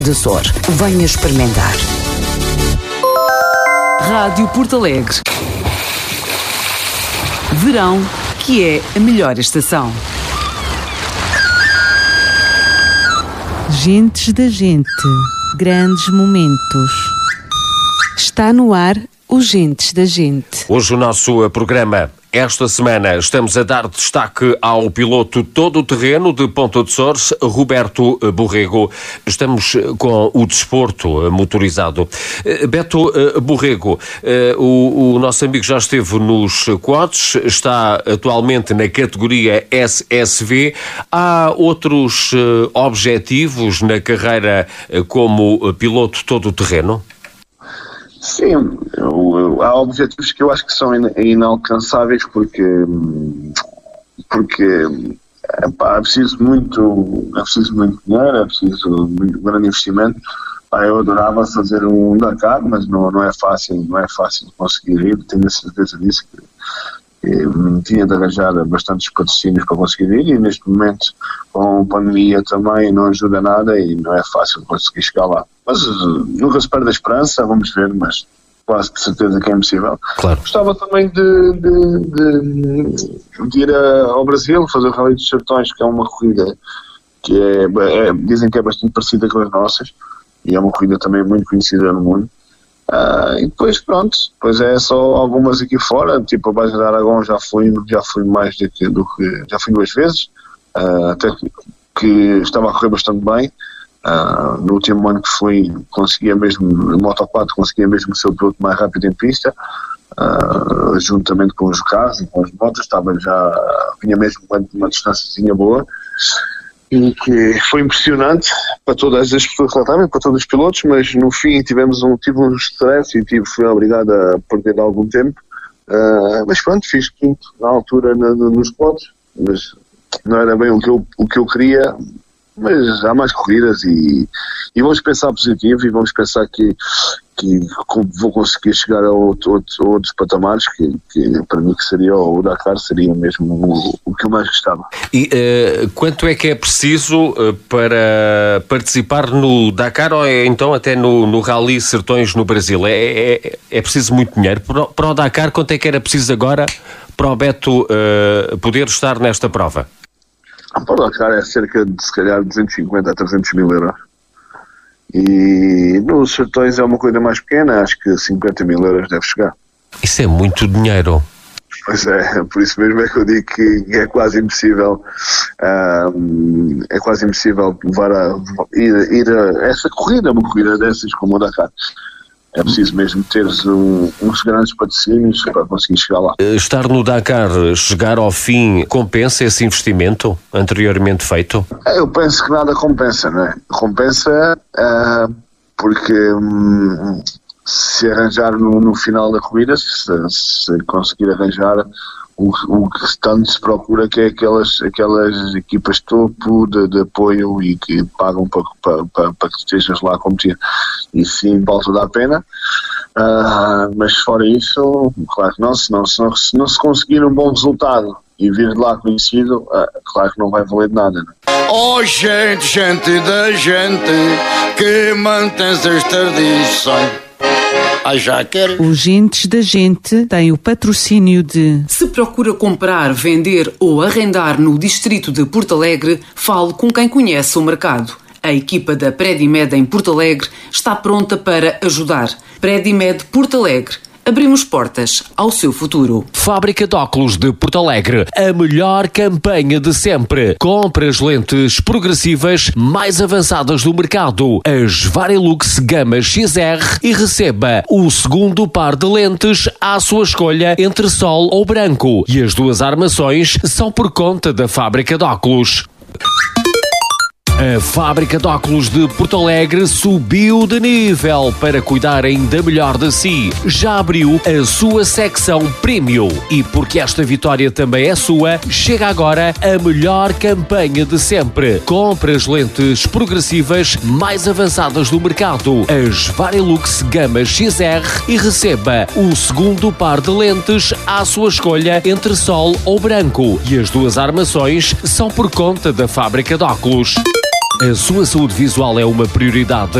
de Sor. Venha experimentar. Rádio Porto Alegre. Verão, que é a melhor estação. Gentes da gente, grandes momentos. Está no ar o Gentes da Gente. Hoje o nosso programa, esta semana, estamos a dar destaque ao piloto todo-terreno de Ponta de Sores, Roberto Borrego. Estamos com o desporto motorizado. Beto Borrego, o nosso amigo já esteve nos quads, está atualmente na categoria SSV. Há outros objetivos na carreira como piloto todo-terreno? Sim, há objetivos que eu acho que são inalcançáveis porque é preciso muito dinheiro, é preciso muito grande investimento. Eu adorava fazer um Dakar, mas não é fácil de conseguir ir, tenho a certeza disso, que tinha de arranjar bastantes patrocínios para conseguir ir, e neste momento com a pandemia também não ajuda nada e não é fácil conseguir chegar lá. Mas nunca se perde a esperança, vamos ver, mas quase de certeza que é impossível. Claro. Gostava também de ir ao Brasil, fazer o Rally dos Sertões, que é uma corrida que dizem que é bastante parecida com as nossas, e é uma corrida também muito conhecida no mundo. E depois depois é só algumas aqui fora, tipo a Baixa de Aragão já fui mais do que já fui 2 vezes, até que estava a correr bastante bem. No último ano que fui, conseguia mesmo, no Moto 4, conseguia mesmo ser o piloto mais rápido em pista, juntamente com os carros e com as motos, vinha mesmo uma distânciazinha boa, e que foi impressionante para todas as pessoas que lá estavam, para todos os pilotos, mas no fim tive um stress e fui obrigado a perder algum tempo, mas pronto, fiz quinto na altura nos pontos, mas não era bem o que eu queria. Mas há mais corridas e vamos pensar positivo e vamos pensar que vou conseguir chegar a outros patamares que para mim que seria o Dakar, seria mesmo o que eu mais gostava. E quanto é que é preciso para participar no Dakar ou então até no Rally Sertões no Brasil? É preciso muito dinheiro? Para o Dakar, quanto é que era preciso agora para o Beto poder estar nesta prova? Para o Dakar é cerca de, se calhar, 250 a 300 mil euros. E nos Sertões é uma coisa mais pequena, acho que 50 mil euros deve chegar. Isso é muito dinheiro. Pois é, por isso mesmo é que eu digo que é quase impossível ir a essa corrida, uma corrida dessas como o Dakar. É preciso mesmo ter uns grandes patrocínios para conseguir chegar lá. Estar no Dakar, chegar ao fim, compensa esse investimento anteriormente feito? Eu penso que nada compensa, não é? Compensa porque se arranjar no final da corrida, se conseguir arranjar o que tanto se procura, que é aquelas equipas de topo de apoio e que pagam para que estejas lá a competir. E sim, vale toda a pena. Mas fora isso, claro que não. Se não se conseguir um bom resultado e vir de lá conhecido, claro que não vai valer de nada. Oh, gente da gente, que mantens as tradições. Já quero. O Gentes da Gente tem o patrocínio de... Se procura comprar, vender ou arrendar no distrito de Porto Alegre, fale com quem conhece o mercado. A equipa da Predimed em Porto Alegre está pronta para ajudar. Predimed Porto Alegre. Abrimos portas ao seu futuro. Fábrica de Óculos de Porto Alegre. A melhor campanha de sempre. Compre as lentes progressivas mais avançadas do mercado. As Varilux Gama XR e receba o segundo par de lentes à sua escolha entre sol ou branco. E as 2 armações são por conta da Fábrica de Óculos. A Fábrica de Óculos de Porto Alegre subiu de nível para cuidar ainda melhor de si. Já abriu a sua secção Premium. E porque esta vitória também é sua, chega agora a melhor campanha de sempre. Compre as lentes progressivas mais avançadas do mercado, as Varilux Gama XR, e receba o segundo par de lentes à sua escolha entre sol ou branco. E as 2 armações são por conta da Fábrica de Óculos. A sua saúde visual é uma prioridade.